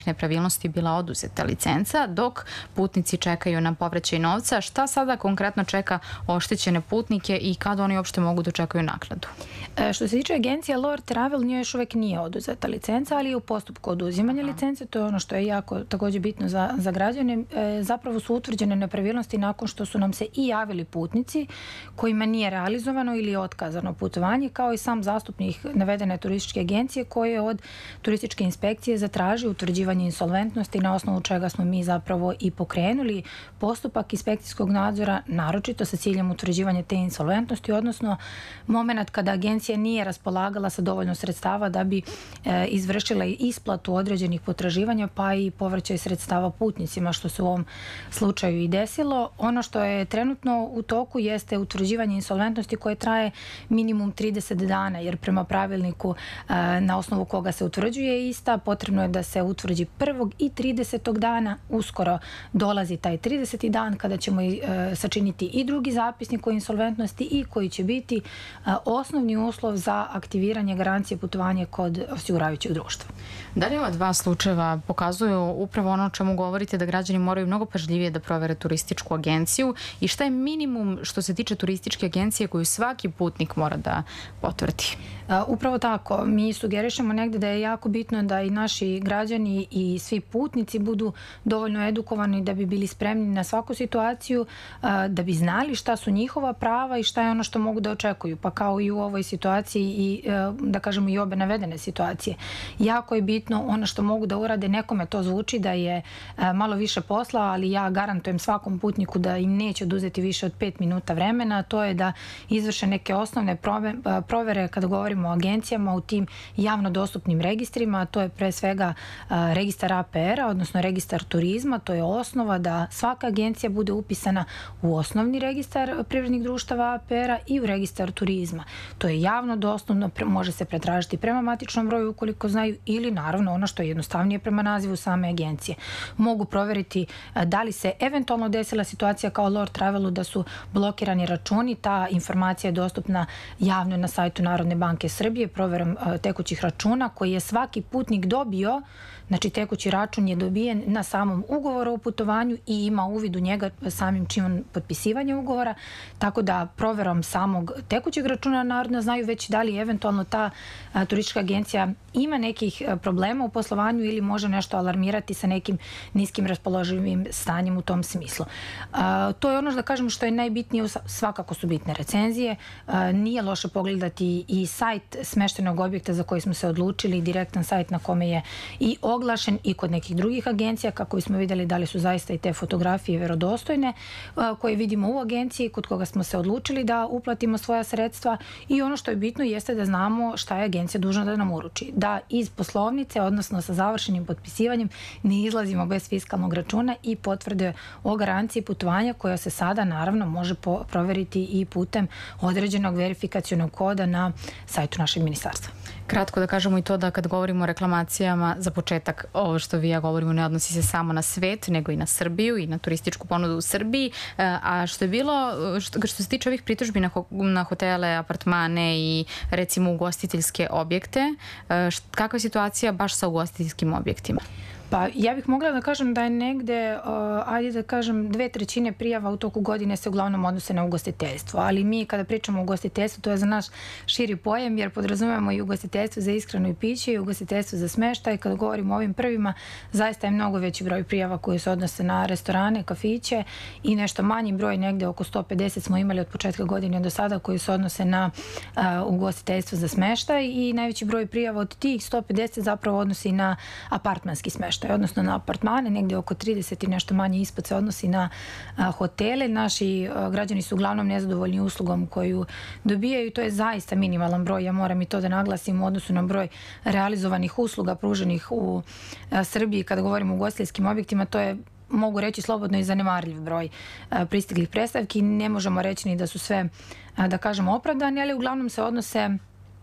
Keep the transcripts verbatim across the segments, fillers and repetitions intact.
nepravilnosti bila oduzeta licenca, dok putnici čekaju na povraćaj novca. Šta sada konkretno čeka oštećene putnike i kada oni uopšte mogu da očekuju naknadu? E, što se tiče agencije Lord Travel, njoj još uvek nije oduzeta licenca, ali je u postupku oduzimanja licence. To je ono što je jako također bitno za, za građane. E, zapravo su utvrđene nepravilnosti nakon što su nam se i javili putnici kojima nije realizovano ili je otkazano putovanje, kao i sam zastupnik navedene turističke agencije koji je od turističke inspekcije zatražio utvrđivanje insolventnosti, na osnovu čega smo mi zapravo i pokrenuli postupak inspekcijskog nadzora, naročito sa ciljem utvrđivanja te insolventnosti, odnosno moment kada agencija nije raspolagala sa dovoljno sredstava da bi e, izvršila isplatu određenih potraživanja, pa i povraćaj sredstava putnicima, što se u ovom slučaju i desilo. Ono što je trenutno u toku jeste utvrđivanje insolventnosti koje traje minimum trideset dana, jer prema pravilniku e, na osnovu koga se utvrđuje ista, potrebno je da se utvrđi prvog i tridesetog dana. Uskoro dolazi taj trideseti dan kada ćemo e, sačiniti i drugi zapisnik o insolventnosti i koji će biti e, osnovni uslov za aktiviranje garancije putovanja kod osiguravajućeg društva. Da li ova dva slučajeva pokazuju upravo ono o čemu govorite, da građani moraju mnogo pažljivije da provere turističku agenciju, i šta je minimum što se tiče turističke agencije koju svaki putnik mora da potvrdi? A, upravo tako. Mi sugerišemo negde da je jako bitno da i naši građani i svi putnici budu dovoljno edukovani da bi bili spremni na svaku situaciju, a, da bi znali šta su njihova prava i šta je ono što mogu da očekuju. Pa kao i u ovoj situaciji i a, da kažemo i obe navedene situacije. Jako je bitno ono što mogu da urade. Nekome to zvuči da je a, malo više posla, ali ja garantujem svakom putniku da im neće oduzeti više od pet minuta vremena. To je da izvrše neke osnovne provere kada govorimo o agencijama u tim javno dostupnim registrima. To je pre svega a, registar A P R-a, odnosno registar turizma. To je osnova da svaka agencija bude upisana u osnovni registar privrednih društava A P R-a i u registar turizma. To je javno dostupno, može se pretražiti prema matičnom broju ukoliko znaju, ili naravno ono što je jednostavnije prema nazivu same agencije. Mogu proveriti da li se eventualno desila situacija kao Lord Travelu da su blokirani računi. Ta informacija je dostupna javno na sajtu Narodne banke Srbije, proverom tekućih računa koji je svaki putnik dobio. Znači, tekući račun je dobijen na samom ugovoru o putovanju i ima uvid u njega samim činom potpisivanja ugovora, tako da proverom samog tekućeg računa narodno znaju već da li eventualno ta a, turistička agencija ima nekih a, problema u poslovanju ili može nešto alarmirati sa nekim niskim raspoloživim stanjem u tom smislu. A, to je ono da kažem što je najbitnije, svakako su bitne recenzije. A, nije loše pogledati i sajt smeštenog objekta za koji smo se odlučili, direktan sajt na kome je i oglašen i kod nekih drugih agencija, kako bismo vidjeli da li su zaista i te fotografije verodostojne koje vidimo u agenciji kod koga smo se odlučili da uplatimo svoja sredstva. I ono što je bitno jeste da znamo šta je agencija dužna da nam uruči. Da iz poslovnice, odnosno sa završenim potpisivanjem, ne izlazimo bez fiskalnog računa i potvrde o garanciji putovanja koja se sada naravno može proveriti i putem određenog verifikacionog koda na sajtu našeg ministarstva. Kratko da kažemo i to da kad govorimo o reklamacijama, za početak ovo što vi ja govorimo ne odnosi se samo na svet, nego i na Srbiju i na turističku ponudu u Srbiji. A što je bilo, što, što se tiče ovih pritužbi na, ho, na hotele, apartmane i recimo ugostiteljske objekte, kakva je situacija baš sa ugostiteljskim objektima? Pa ja bih mogla da kažem da je negde, uh, ajde da kažem, dve trećine prijava u toku godine se uglavnom odnose na ugostiteljstvo. Ali mi kada pričamo o ugostiteljstvu, to je za naš širi pojam, jer podrazumevamo i ugostiteljstvo za ishranu i piće i ugostiteljstvo za smeštaj. Kada govorimo o ovim prvima, zaista je mnogo veći broj prijava koji se odnose na restorane, kafiće i nešto manji broj, negde oko sto pedeset smo imali od početka godine do sada, koji se odnose na uh, ugostiteljstvo za smeštaj, i najveći broj prijava od tih sto pedeset zapravo odnosi na apartmanski smeštaj, odnosno na apartmane, negdje oko trideset i nešto manje ispod se odnosi na a, hotele. Naši a, građani su uglavnom nezadovoljni uslugom koju dobijaju i to je zaista minimalan broj. Ja moram i to da naglasim u odnosu na broj realizovanih usluga pruženih u a, Srbiji. Kada govorimo o ugostiteljskim objektima, to je, mogu reći slobodno, i zanemarljiv broj a, pristiglih predstavki. Ne možemo reći ni da su sve, a, da kažemo, opravdani, ali uglavnom se odnose,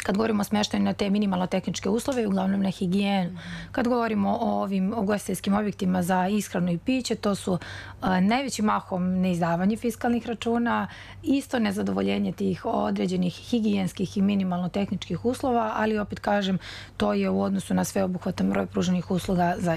Kad govorimo o smeštaju na te minimalno tehničke uslove, uglavnom na higijenu. Kad govorimo o ovim ugostiteljskim objektima za ishranu i piće, to su najvećim mahom neizdavanje fiskalnih računa, isto nezadovoljenje tih određenih higijenskih i minimalno tehničkih uslova, ali opet kažem, to je u odnosu na sveobuhvatan broj pruženih usluga za